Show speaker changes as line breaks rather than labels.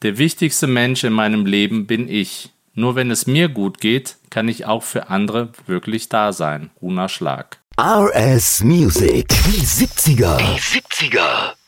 Der wichtigste Mensch in meinem Leben bin ich. Nur wenn es mir gut geht, kann ich auch für andere wirklich da sein. Runa Schlag.
RS Music. Die 70er.